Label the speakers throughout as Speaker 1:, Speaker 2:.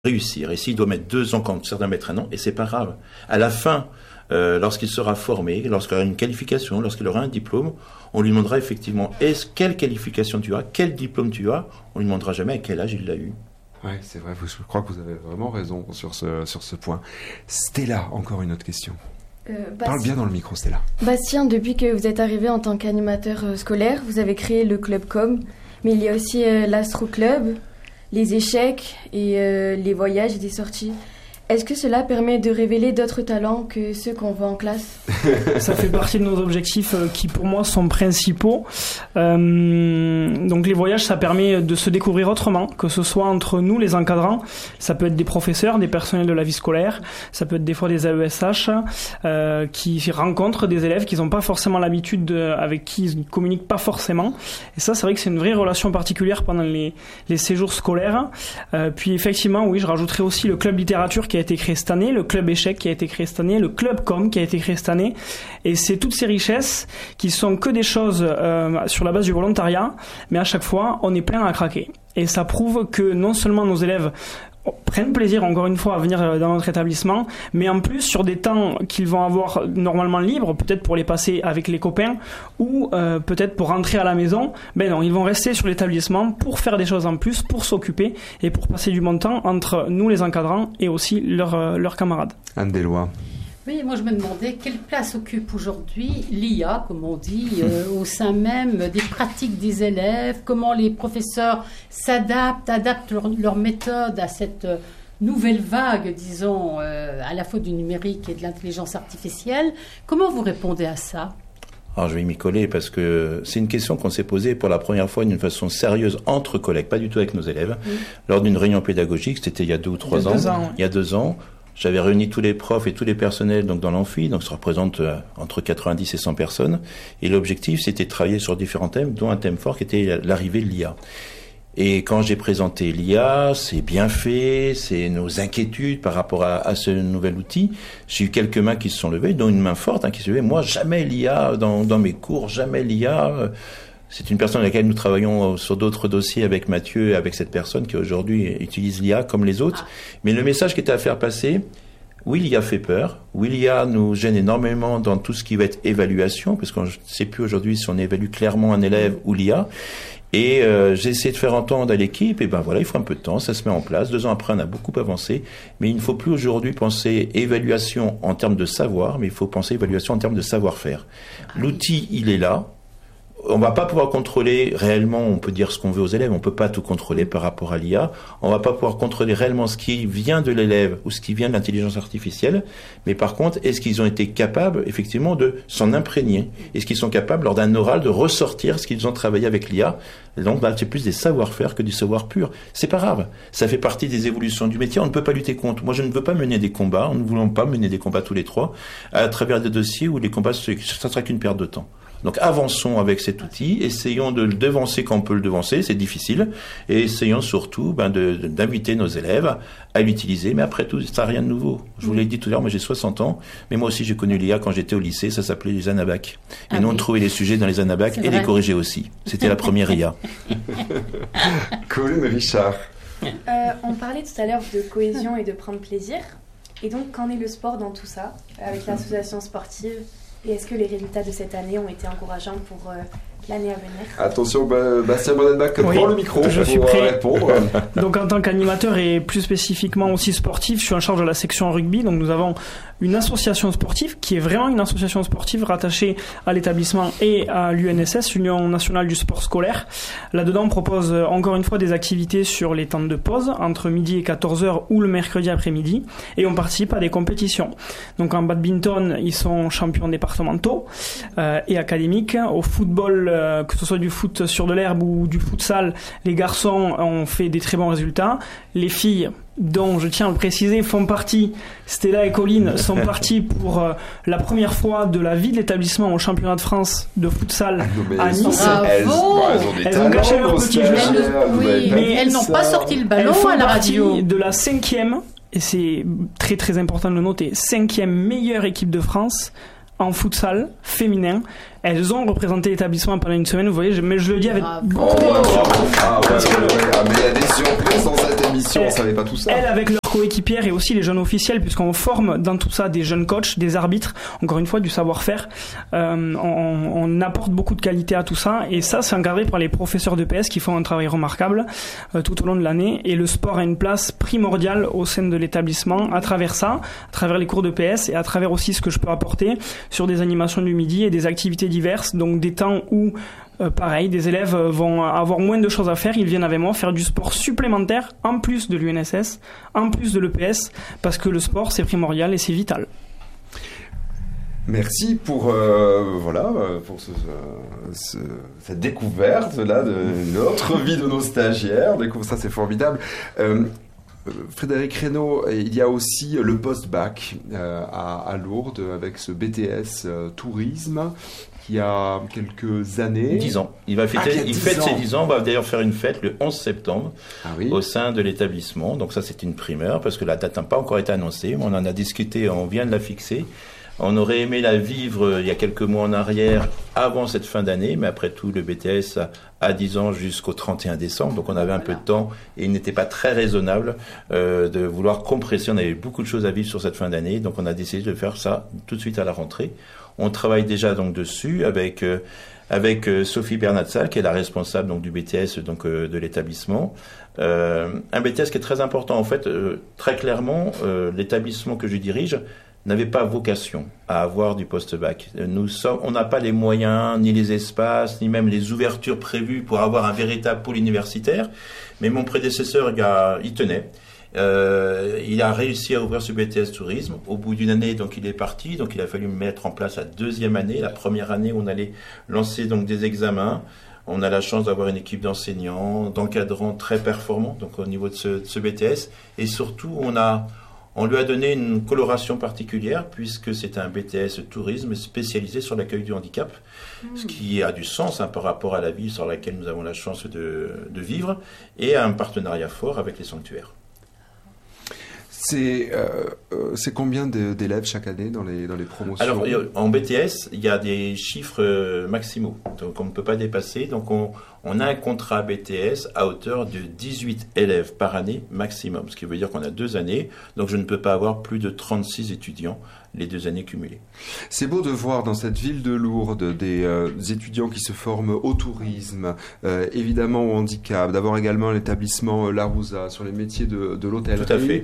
Speaker 1: réussir. Et s'il doit mettre 2 ans quand certains mettent 1 an, et c'est pas grave. À la fin, lorsqu'il sera formé, lorsqu'il aura une qualification, lorsqu'il aura un diplôme, on lui demandera effectivement quelle qualification tu as, quel diplôme tu as. On lui demandera jamais à quel âge il l'a eu.
Speaker 2: Oui, c'est vrai, je crois que vous avez vraiment raison sur ce point. Stella, encore une autre question. Parle bien dans le micro, Stella.
Speaker 3: Bastien, depuis que vous êtes arrivé en tant qu'animateur scolaire, vous avez créé le Club Com, mais il y a aussi l'Astro Club, les échecs et les voyages et des sorties. Est-ce que cela permet de révéler d'autres talents que ceux qu'on voit en classe ?
Speaker 4: Ça fait partie de nos objectifs qui, pour moi, sont principaux. Donc les voyages, ça permet de se découvrir autrement, que ce soit entre nous, les encadrants. Ça peut être des professeurs, des personnels de la vie scolaire. Ça peut être des fois des AESH qui rencontrent des élèves qui n'ont pas forcément l'habitude, avec qui ils ne communiquent pas forcément. Et ça, c'est vrai que c'est une vraie relation particulière pendant les séjours scolaires. Puis effectivement, oui, je rajouterais aussi le club littérature qui a été créé cette année, le club échec qui a été créé cette année, le club com qui a été créé cette année, et c'est toutes ces richesses qui sont que des choses sur la base du volontariat, mais à chaque fois on est plein à craquer, et ça prouve que non seulement nos élèves prennent plaisir encore une fois à venir dans notre établissement, mais en plus sur des temps qu'ils vont avoir normalement libres, peut-être pour les passer avec les copains ou peut-être pour rentrer à la maison, ben non, ils vont rester sur l'établissement pour faire des choses en plus, pour s'occuper et pour passer du bon temps entre nous les encadrants et aussi leurs camarades.
Speaker 2: Anne Deslois.
Speaker 5: Oui, moi je me demandais quelle place occupe aujourd'hui l'IA, comme on dit, au sein même des pratiques des élèves, comment les professeurs adaptent leur méthode à cette nouvelle vague, disons, à la fois du numérique et de l'intelligence artificielle. Comment vous répondez à ça ?
Speaker 1: Alors je vais m'y coller parce que c'est une question qu'on s'est posée pour la première fois d'une façon sérieuse entre collègues, pas du tout avec nos élèves, lors d'une réunion pédagogique, c'était il y a 2 ou 3 ans. Il y a 2 ans. J'avais réuni tous les profs et tous les personnels donc dans l'amphi, donc ça représente entre 90 et 100 personnes. Et l'objectif, c'était de travailler sur différents thèmes, dont un thème fort qui était l'arrivée de l'IA. Et quand j'ai présenté l'IA, c'est bien fait, c'est nos inquiétudes par rapport à ce nouvel outil. J'ai eu quelques mains qui se sont levées, dont une main forte qui se levait. Moi, jamais l'IA dans mes cours, jamais l'IA. C'est une personne avec laquelle nous travaillons sur d'autres dossiers avec Mathieu, avec cette personne qui aujourd'hui utilise l'IA comme les autres. Mais le message qui était à faire passer, oui, l'IA fait peur. Oui, l'IA nous gêne énormément dans tout ce qui va être évaluation, parce qu'on ne sait plus aujourd'hui si on évalue clairement un élève ou l'IA. Et j'ai essayé de faire entendre à l'équipe, et ben voilà, il faut un peu de temps, ça se met en place. 2 ans après, on a beaucoup avancé, mais il ne faut plus aujourd'hui penser évaluation en termes de savoir, mais il faut penser évaluation en termes de savoir-faire. L'outil, il est là. On va pas pouvoir contrôler réellement, on peut dire ce qu'on veut aux élèves, on peut pas tout contrôler par rapport à l'IA, on va pas pouvoir contrôler réellement ce qui vient de l'élève ou ce qui vient de l'intelligence artificielle, mais par contre, est-ce qu'ils ont été capables effectivement de s'en imprégner? Est-ce qu'ils sont capables lors d'un oral de ressortir ce qu'ils ont travaillé avec l'IA? Donc c'est plus des savoir-faire que du savoir pur. C'est pas grave, ça fait partie des évolutions du métier, on ne peut pas lutter contre. Moi je ne veux pas mener des combats, nous ne voulons pas mener des combats tous les 3 à travers des dossiers où les combats, ça sera qu'une perte de temps. Donc avançons avec cet outil, essayons de le devancer quand on peut le devancer, c'est difficile, et essayons surtout d'inviter nos élèves à l'utiliser, mais après tout, ça n'a rien de nouveau. Je vous l'ai dit tout à l'heure, moi j'ai 60 ans, mais moi aussi j'ai connu l'IA quand j'étais au lycée, ça s'appelait les Anabac. Et nous on trouvait les sujets dans les Anabac et les corrigeait aussi. C'était la première IA.
Speaker 2: Colin Richard.
Speaker 6: On parlait tout à l'heure de cohésion et de prendre plaisir, et donc qu'en est le sport dans tout ça, avec l'association sportive ? Et est-ce que les résultats de cette année ont été encourageants pour l'année à venir?
Speaker 2: Attention, Bastien Bonenbach, prends le micro pour répondre.
Speaker 4: Donc en tant qu'animateur et plus spécifiquement aussi sportif, je suis en charge de la section rugby. Donc nous avons une association sportive qui est vraiment une association sportive rattachée à l'établissement et à l'UNSS, Union nationale du sport scolaire. Là-dedans, on propose encore une fois des activités sur les temps de pause, entre midi et 14h ou le mercredi après-midi, et on participe à des compétitions. Donc en badminton, ils sont champions départementaux et académiques. Au football, que ce soit du foot sur de l'herbe ou du futsal, les garçons ont fait des très bons résultats. Les filles, dont je tiens à le préciser, font partie, Stella et Colline sont parties pour la première fois de la vie de l'établissement au championnat de France de futsal à Nice.
Speaker 5: Elles
Speaker 4: ont caché leur petit jeu,
Speaker 5: mais elles n'ont pas sorti le ballon à la radio.
Speaker 4: De la 5e, et c'est très très important de le noter, 5e meilleure équipe de France en futsal féminin. Elles ont représenté l'établissement pendant une semaine, vous voyez, mais je le dis avec beaucoup d'émotion.
Speaker 2: Mais il y a des surprises dans cette émission, on ne savait pas tout ça.
Speaker 4: Elles, avec leurs coéquipières et aussi les jeunes officiels, puisqu'on forme dans tout ça des jeunes coachs, des arbitres, encore une fois du savoir-faire, on apporte beaucoup de qualité à tout ça, et ça c'est encadré par les professeurs de PS qui font un travail remarquable tout au long de l'année, et le sport a une place primordiale au sein de l'établissement à travers ça, à travers les cours de PS et à travers aussi ce que je peux apporter sur des animations du midi et des activités diverses, donc des temps où pareil, des élèves vont avoir moins de choses à faire, ils viennent avec moi faire du sport supplémentaire en plus de l'UNSS, en plus de l'EPS, parce que le sport c'est primordial et c'est vital.
Speaker 2: Merci pour cette découverte là de notre vie de nos stagiaires. Ça c'est formidable. Frédéric Reynaud, il y a aussi le post-bac à Lourdes avec ce BTS tourisme qui a quelques années.
Speaker 1: 10 ans. Il fête ses 10 ans. On va d'ailleurs faire une fête le 11 septembre au sein de l'établissement. Donc ça, c'est une primeur parce que la date n'a pas encore été annoncée. On en a discuté, on vient de la fixer. On aurait aimé la vivre il y a quelques mois en arrière, avant cette fin d'année, mais après tout, le BTS a 10 ans jusqu'au 31 décembre, donc on avait un peu de temps et il n'était pas très raisonnable de vouloir compresser. On avait beaucoup de choses à vivre sur cette fin d'année, donc on a décidé de faire ça tout de suite à la rentrée. On travaille déjà donc dessus avec Sophie Bernatsal, qui est la responsable donc du BTS donc de l'établissement. Un BTS qui est très important en fait. Très clairement, l'établissement que je dirige n'avait pas vocation à avoir du post-bac. On n'a pas les moyens, ni les espaces, ni même les ouvertures prévues pour avoir un véritable pôle universitaire. Mais mon prédécesseur, il tenait. Il a réussi à ouvrir ce BTS tourisme. Au bout d'une année, donc il est parti. Donc il a fallu mettre en place la deuxième année. La première année, on allait lancer donc des examens. On a la chance d'avoir une équipe d'enseignants, d'encadrants très performants. Donc au niveau de ce BTS, et surtout on lui a donné une coloration particulière puisque c'est un BTS tourisme spécialisé sur l'accueil du handicap, ce qui a du sens par rapport à la ville sur laquelle nous avons la chance de vivre, et un partenariat fort avec les sanctuaires.
Speaker 2: C'est combien d'élèves chaque année dans les promotions?
Speaker 1: Alors, en BTS, il y a des chiffres maximaux, donc on ne peut pas dépasser. Donc, on a un contrat BTS à hauteur de 18 élèves par année maximum, ce qui veut dire qu'on a 2 années, donc je ne peux pas avoir plus de 36 étudiants les 2 années cumulées.
Speaker 2: C'est beau de voir dans cette ville de Lourdes des étudiants qui se forment au tourisme, évidemment au handicap, d'avoir également l'établissement Larouza sur les métiers de l'hôtellerie.
Speaker 1: Tout à fait.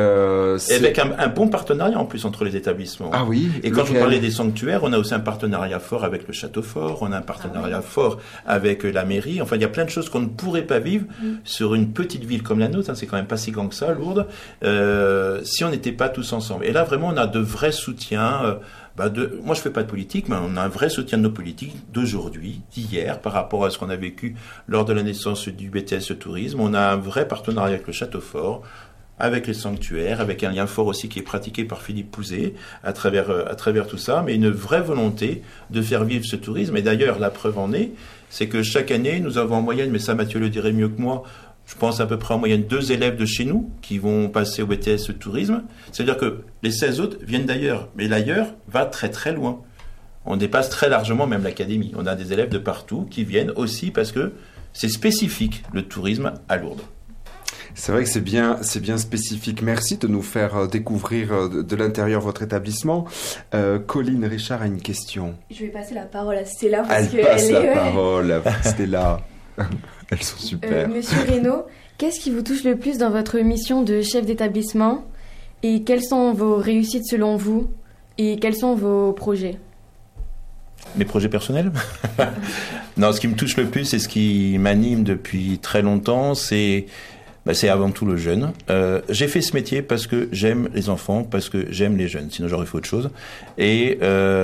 Speaker 1: Et avec un bon partenariat en plus entre les établissements.
Speaker 2: Ah oui.
Speaker 1: Et quand je vous parlais des sanctuaires, on a aussi un partenariat fort avec le Château Fort, on a un partenariat fort avec la mairie. Enfin, il y a plein de choses qu'on ne pourrait pas vivre sur une petite ville comme la nôtre. C'est quand même pas si grand que ça, Lourdes, si on n'était pas tous ensemble. Et là, vraiment, on a de vrais soutiens. Moi, je fais pas de politique, mais on a un vrai soutien de nos politiques d'aujourd'hui, d'hier, par rapport à ce qu'on a vécu lors de la naissance du BTS Tourisme. On a un vrai partenariat avec le Château Fort, avec les sanctuaires, avec un lien fort aussi qui est pratiqué par Philippe Pouzet à travers tout ça, mais une vraie volonté de faire vivre ce tourisme. Et d'ailleurs, la preuve en est, c'est que chaque année, nous avons en moyenne, mais ça Mathieu le dirait mieux que moi, je pense à peu près en moyenne 2 élèves de chez nous qui vont passer au BTS Tourisme. C'est-à-dire que les 16 autres viennent d'ailleurs, mais l'ailleurs va très très loin. On dépasse très largement même l'académie. On a des élèves de partout qui viennent aussi parce que c'est spécifique, le tourisme à Lourdes.
Speaker 2: C'est vrai que c'est bien spécifique. Merci de nous faire découvrir de l'intérieur votre établissement. Colline Richard a une question.
Speaker 6: Je vais passer la parole à Stella.
Speaker 2: Parole à Stella. Elles sont super.
Speaker 3: Monsieur Reynaud, qu'est-ce qui vous touche le plus dans votre mission de chef d'établissement? Et quelles sont vos réussites selon vous? Et quels sont vos projets?
Speaker 1: Mes projets personnels? Non, ce qui me touche le plus et ce qui m'anime depuis très longtemps, c'est avant tout le jeune. J'ai fait ce métier parce que j'aime les enfants, parce que j'aime les jeunes. Sinon, j'aurais fait autre chose. Et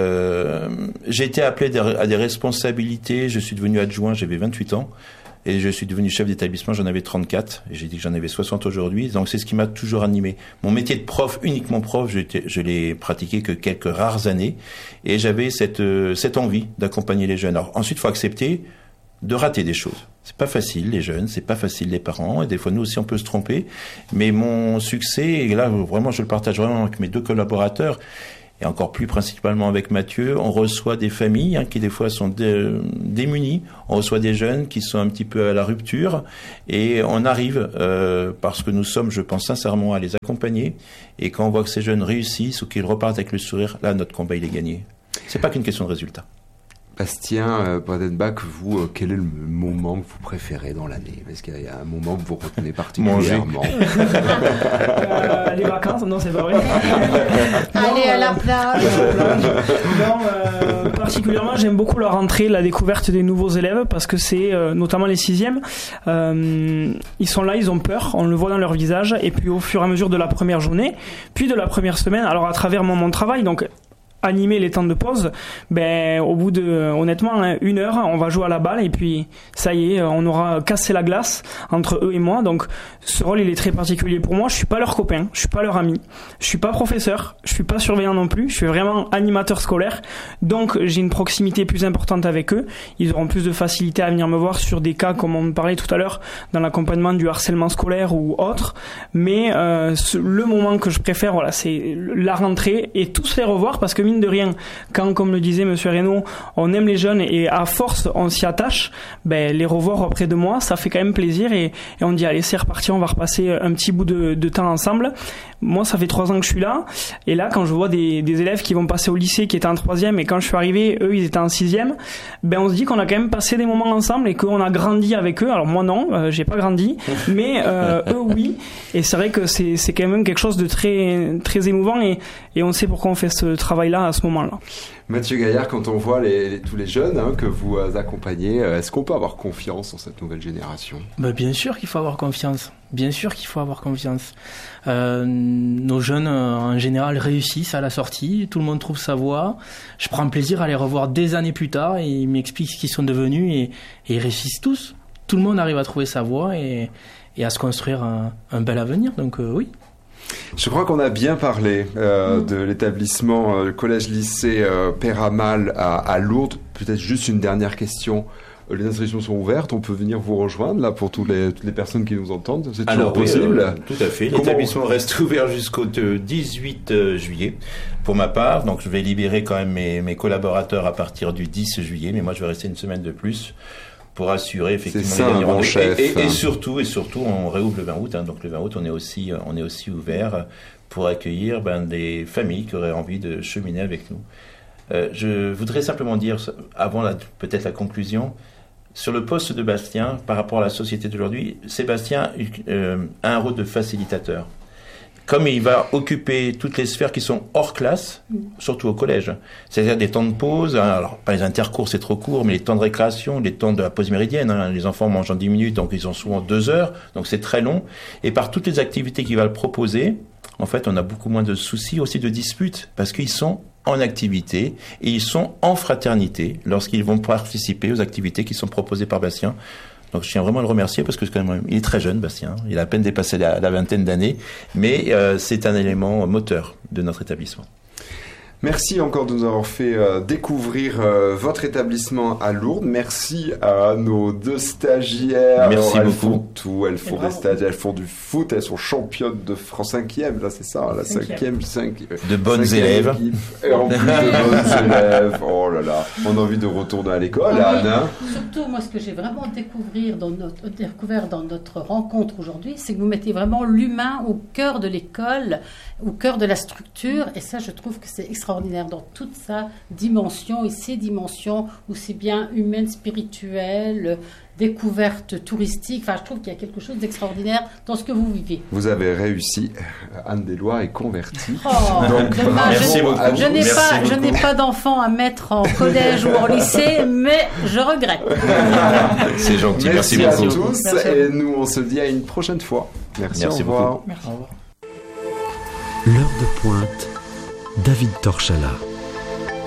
Speaker 1: j'ai été appelé à des responsabilités. Je suis devenu adjoint, j'avais 28 ans. Et je suis devenu chef d'établissement, j'en avais 34. Et j'ai dit que j'en avais 60 aujourd'hui. Donc, c'est ce qui m'a toujours animé. Mon métier de prof, uniquement prof, je l'ai pratiqué que quelques rares années. Et j'avais cette envie d'accompagner les jeunes. Alors, ensuite, il faut accepter de rater des choses. C'est pas facile, les jeunes, c'est pas facile, les parents, et des fois, nous aussi, on peut se tromper. Mais mon succès, et là, vraiment, je le partage vraiment avec mes 2 collaborateurs, et encore plus principalement avec Mathieu, on reçoit des familles qui des fois sont démunies, on reçoit des jeunes qui sont un petit peu à la rupture, et on arrive, parce que nous sommes, je pense sincèrement, à les accompagner, et quand on voit que ces jeunes réussissent ou qu'ils repartent avec le sourire, là notre combat il est gagné. C'est pas qu'une question de résultat.
Speaker 2: Bastien Bradenbach, vous, quel est le moment que vous préférez dans l'année? Est-ce qu'il y a un moment que vous retenez particulièrement?
Speaker 4: Les vacances? Non, c'est pas vrai.
Speaker 5: Aller à la plage.
Speaker 4: Non, particulièrement, j'aime beaucoup la rentrée, la découverte des nouveaux élèves, parce que c'est notamment les 6e. Ils sont là, ils ont peur, on le voit dans leur visage, et puis au fur et à mesure de la première journée, puis de la première semaine, alors à travers mon travail, donc animer les temps de pause, au bout de, honnêtement, 1 heure, on va jouer à la balle et puis ça y est, on aura cassé la glace entre eux et moi. Donc ce rôle il est très particulier pour moi. Je suis pas leur copain, je suis pas leur ami, je suis pas professeur, je suis pas surveillant non plus, je suis vraiment animateur scolaire. Donc j'ai une proximité plus importante avec eux. Ils auront plus de facilité à venir me voir sur des cas comme on parlait tout à l'heure dans l'accompagnement du harcèlement scolaire ou autre. Mais le moment que je préfère, voilà, c'est la rentrée et tous les revoir, parce que mine de rien, quand, comme le disait Monsieur Reynaud, on aime les jeunes et à force on s'y attache, les revoir auprès de moi, ça fait quand même plaisir, et on dit allez, c'est reparti, on va repasser un petit bout de temps ensemble. Moi, ça fait 3 ans que je suis là, et là, quand je vois des élèves qui vont passer au lycée, qui étaient en 3e, et quand je suis arrivé, eux, ils étaient en 6e, on se dit qu'on a quand même passé des moments ensemble et qu'on a grandi avec eux. Alors moi, non, j'ai pas grandi, mais eux, oui. Et c'est vrai que c'est quand même quelque chose de très, très émouvant, et on sait pourquoi on fait ce travail-là à ce moment-là.
Speaker 2: Mathieu Gaillard, quand on voit tous les jeunes que vous accompagnez, est-ce qu'on peut avoir confiance en cette nouvelle génération?
Speaker 7: Bien sûr qu'il faut avoir confiance. Bien sûr qu'il faut avoir confiance. Nos jeunes, en général, réussissent à la sortie. Tout le monde trouve sa voie. Je prends plaisir à les revoir des années plus tard, et ils m'expliquent ce qu'ils sont devenus, et ils réussissent tous. Tout le monde arrive à trouver sa voie et à se construire un bel avenir. Donc oui.
Speaker 2: Je crois qu'on a bien parlé de l'établissement collège-lycée Peyramal à Lourdes. Peut-être juste une dernière question. Les inscriptions sont ouvertes, on peut venir vous rejoindre là pour toutes les personnes qui nous entendent. C'est toujours possible.
Speaker 1: Tout à fait. L'établissement reste ouvert jusqu'au 18 juillet. Pour ma part, donc je vais libérer quand même mes collaborateurs à partir du 10 juillet, mais moi je vais rester une semaine de plus pour assurer effectivement
Speaker 2: ça,
Speaker 1: les
Speaker 2: bon chef.
Speaker 1: Et surtout on réouvre le 20 août. Donc le 20 août, on est aussi ouvert pour accueillir des familles qui auraient envie de cheminer avec nous. Je voudrais simplement dire, avant peut-être la conclusion, sur le poste de Bastien, par rapport à la société d'aujourd'hui, Sébastien a un rôle de facilitateur. Comme il va occuper toutes les sphères qui sont hors classe, surtout au collège, c'est-à-dire des temps de pause, alors pas les intercours, c'est trop court, mais les temps de récréation, les temps de la pause méridienne, les enfants mangent en 10 minutes, donc ils ont souvent 2 heures, donc c'est très long, et par toutes les activités qu'il va le proposer, en fait, on a beaucoup moins de soucis, aussi de disputes, parce qu'ils sont en activité et ils sont en fraternité lorsqu'ils vont participer aux activités qui sont proposées par Bastien. Donc je tiens vraiment à le remercier, parce que quand même, il est très jeune, Bastien, il a à peine dépassé la vingtaine d'années, mais c'est un élément moteur de notre établissement.
Speaker 2: Merci encore de nous avoir fait découvrir votre établissement à Lourdes. Merci à nos 2 stagiaires.
Speaker 1: Merci
Speaker 2: elles
Speaker 1: beaucoup.
Speaker 2: Font tout, elles font des stages, elles font du foot, elles sont championnes de France 5e, là c'est ça, la 5e.
Speaker 1: De bonnes élèves.
Speaker 2: Et en plus de bonnes élèves. Oh là là, on a envie de retourner à l'école, Anna.
Speaker 5: Surtout, moi, ce que j'ai vraiment découvert dans notre rencontre aujourd'hui, c'est que vous mettez vraiment l'humain au cœur de l'école, au cœur de la structure, et ça, je trouve que c'est extraordinaire dans toute sa dimension, et ces dimensions aussi bien humaines, spirituelles, découverte touristique. Enfin, je trouve qu'il y a quelque chose d'extraordinaire dans ce que vous vivez.
Speaker 2: Vous avez réussi. Anne Deslois est convertie.
Speaker 5: Donc,
Speaker 1: merci beaucoup.
Speaker 5: Je n'ai pas d'enfant à mettre en collège ou en lycée, mais je regrette.
Speaker 1: C'est gentil. Merci
Speaker 2: beaucoup.
Speaker 1: À
Speaker 2: tous.
Speaker 5: Merci.
Speaker 2: Et nous, on se dit à une prochaine fois. Merci au revoir.
Speaker 7: Merci. Au revoir.
Speaker 8: L'heure de pointe, David Torchala.